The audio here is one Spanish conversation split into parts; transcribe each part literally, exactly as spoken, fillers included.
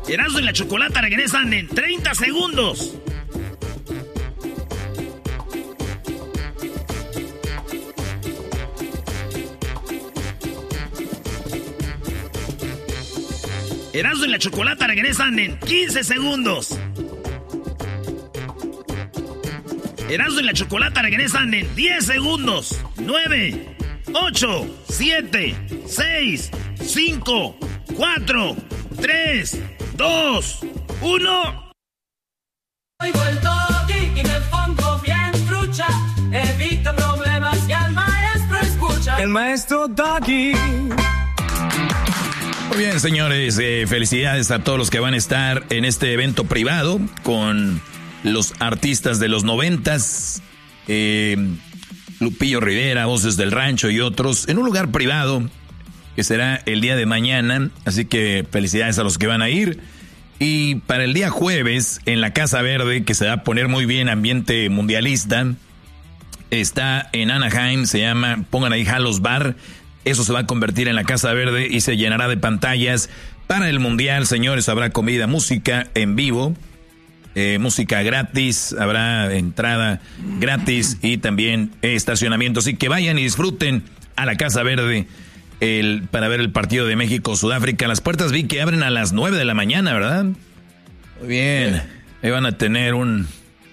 Erasmo y la Chocolata regresan en treinta segundos. Erasmo y la Chocolata regresan en quince segundos. Erasmo y la Chocolata regresan en diez segundos. nueve, ocho, siete, seis, cinco, cuatro, tres, dos, uno. Oigo el toque y me pongo bien trucha. Evita problemas y al maestro escucha. El maestro Doggy. Muy bien, señores, eh, felicidades a todos los que van a estar en este evento privado con los artistas de los noventas, eh, Lupillo Rivera, Voces del Rancho y otros, en un lugar privado que será el día de mañana, así que felicidades a los que van a ir. Y para el día jueves, en la Casa Verde, que se va a poner muy bien, ambiente mundialista, está en Anaheim, se llama, pongan ahí Halos Bar. Eso se va a convertir en la Casa Verde y se llenará de pantallas para el Mundial, señores. Habrá comida, música en vivo, eh, música gratis, habrá entrada gratis y también estacionamiento. Así que vayan y disfruten a la Casa Verde el, para ver el partido de México-Sudáfrica. Las puertas vi que abren a las nueve de la mañana, ¿verdad? Muy bien. Ahí van a tener un...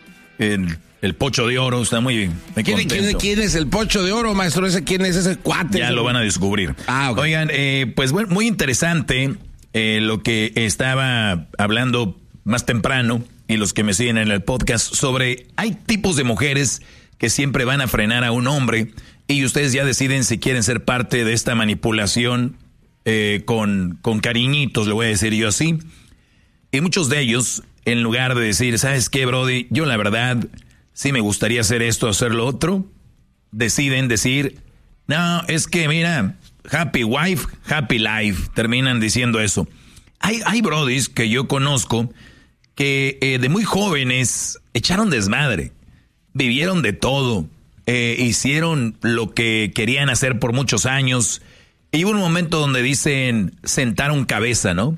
El, El Pocho de Oro, está muy bien. ¿Quién, ¿quién, ¿Quién es el Pocho de Oro, maestro? ¿Ese quién es ese cuate? Ya lo van a descubrir. Ah, okay. Oigan, eh, pues bueno, muy interesante eh, lo que estaba hablando más temprano y los que me siguen en el podcast sobre hay tipos de mujeres que siempre van a frenar a un hombre y ustedes ya deciden si quieren ser parte de esta manipulación eh, con, con cariñitos, le voy a decir yo así. Y muchos de ellos, en lugar de decir, ¿sabes qué, brody? Yo la verdad... sí me gustaría hacer esto, hacer lo otro, deciden decir, no, es que mira, happy wife, happy life, terminan diciendo eso. Hay, hay brodis que yo conozco que eh, de muy jóvenes echaron desmadre, vivieron de todo, eh, hicieron lo que querían hacer por muchos años, y hubo un momento donde dicen, sentaron cabeza, ¿no?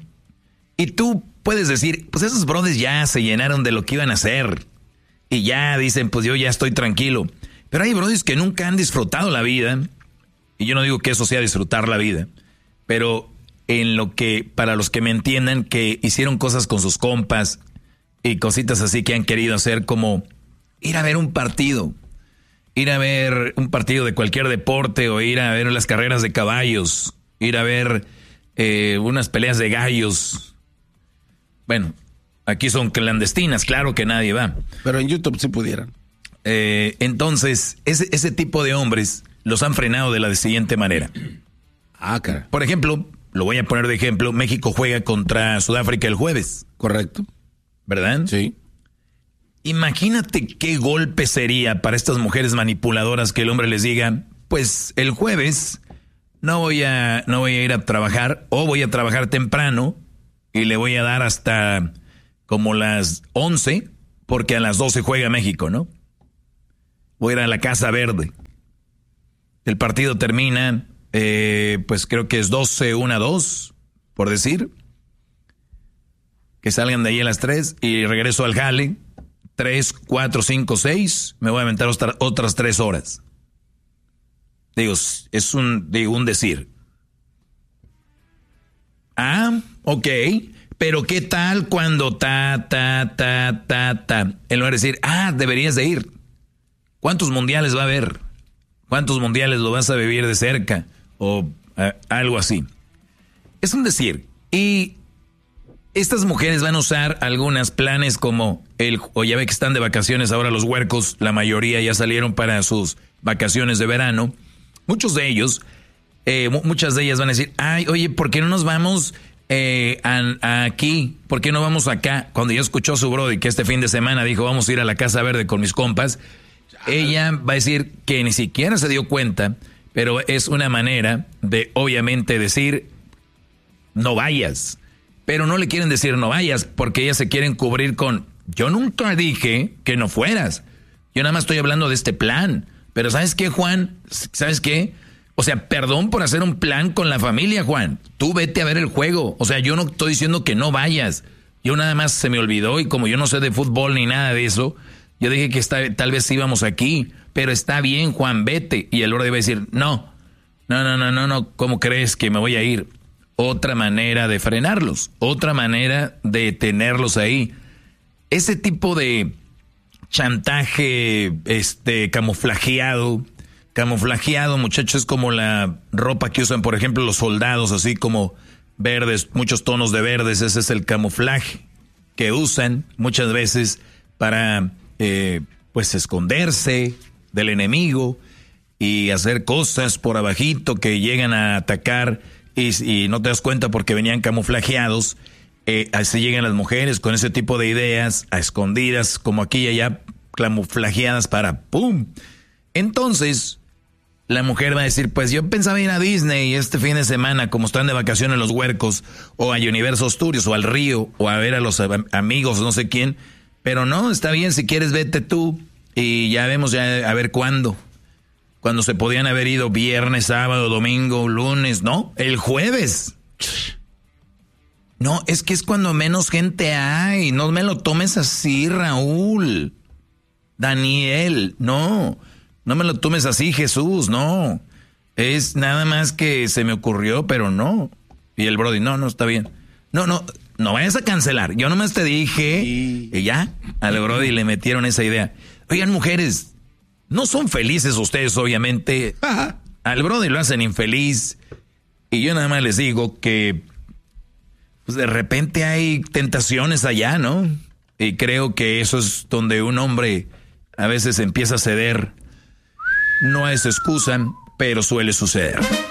Y tú puedes decir, pues esos brodis ya se llenaron de lo que iban a hacer, y ya dicen, pues yo ya estoy tranquilo. Pero hay brodis que nunca han disfrutado la vida. Y yo no digo que eso sea disfrutar la vida. Pero en lo que, para los que me entiendan, que hicieron cosas con sus compas y cositas así que han querido hacer, como ir a ver un partido. Ir a ver un partido de cualquier deporte o ir a ver las carreras de caballos. Ir a ver eh, unas peleas de gallos. Bueno, aquí son clandestinas, claro que nadie va. Pero en YouTube sí pudieran. Eh, entonces, ese, ese tipo de hombres los han frenado de la siguiente manera. Ah, cara. Por ejemplo, lo voy a poner de ejemplo, México juega contra Sudáfrica el jueves. Correcto. ¿Verdad? Sí. Imagínate qué golpe sería para estas mujeres manipuladoras que el hombre les diga, pues el jueves no voy a, no voy a ir a trabajar o voy a trabajar temprano y le voy a dar hasta... como las once, porque a las doce juega México, ¿no? Voy a ir a la Casa Verde. El partido termina, eh, pues creo que es doce, una, dos, por decir. Que salgan de ahí a las tres y regreso al jale. tres, cuatro, cinco, seis. Me voy a aventar otra, otras tres horas. Digo, es un, digo, un decir. Ah, ok. Pero ¿qué tal cuando ta, ta, ta, ta, ta? En lugar de decir, ah, deberías de ir. ¿Cuántos mundiales va a haber? ¿Cuántos mundiales lo vas a vivir de cerca? O uh, algo así. Es un decir. Y estas mujeres van a usar algunos planes como el, o ya ve que están de vacaciones ahora los huercos, la mayoría ya salieron para sus vacaciones de verano. Muchos de ellos, eh, muchas de ellas van a decir, ay, oye, ¿por qué no nos vamos... Eh, a, a aquí, ¿por qué no vamos acá? Cuando yo escuchó a su brody que este fin de semana dijo vamos a ir a la Casa Verde con mis compas, ella va a decir que ni siquiera se dio cuenta, pero es una manera de obviamente decir no vayas, pero no le quieren decir no vayas porque ellas se quieren cubrir con yo nunca dije que no fueras, yo nada más estoy hablando de este plan, pero ¿sabes qué, Juan? ¿Sabes qué? O sea, perdón por hacer un plan con la familia, Juan. Tú vete a ver el juego. O sea, yo no estoy diciendo que no vayas. Yo nada más se me olvidó y como yo no sé de fútbol ni nada de eso, yo dije que está, tal vez íbamos aquí. Pero está bien, Juan, vete. Y el brother iba a decir, no, no, no, no, no, no, ¿cómo crees que me voy a ir? Otra manera de frenarlos, otra manera de tenerlos ahí. Ese tipo de chantaje, este, camuflajeado, camuflajeado, muchachos, es como la ropa que usan, por ejemplo, los soldados, así como verdes, muchos tonos de verdes, ese es el camuflaje que usan muchas veces para, eh, pues, esconderse del enemigo y hacer cosas por abajito que llegan a atacar y, y no te das cuenta porque venían camuflajeados. Eh, así llegan las mujeres con ese tipo de ideas a escondidas, como aquí y allá, camuflajeadas para ¡pum! Entonces, la mujer va a decir, pues yo pensaba ir a Disney este fin de semana, como están de vacaciones los huercos, o a Universal Studios, o al río, o a ver a los amigos, no sé quién. Pero no, está bien, si quieres vete tú, y ya vemos ya a ver cuándo. Cuando se podían haber ido viernes, sábado, domingo, lunes, ¿no? El jueves. No, es que es cuando menos gente hay. No me lo tomes así, Raúl. Daniel, no. No me lo tomes así, Jesús, no. Es nada más que se me ocurrió, pero no. Y el Brody, no, no, está bien. No, no, no vayas a cancelar. Yo nomás te dije, sí. Y ya, al Brody le metieron esa idea. Oigan, mujeres, no son felices ustedes, obviamente. Ajá. Al Brody lo hacen infeliz. Y yo nada más les digo que pues de repente hay tentaciones allá, ¿no? Y creo que eso es donde un hombre a veces empieza a ceder. No es excusa, pero suele suceder.